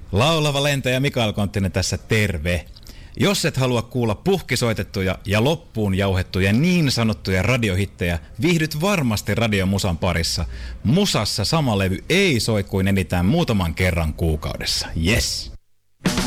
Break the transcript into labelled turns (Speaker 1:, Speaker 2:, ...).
Speaker 1: Laulava lentäjä Mikael Konttinen tässä, terve. Jos et halua kuulla puhkisoitettuja ja loppuun jauhettuja niin sanottuja radiohittejä, viihdyt varmasti radiomusan parissa. Musassa sama levy ei soi kuin enintään muutaman kerran kuukaudessa. Yes!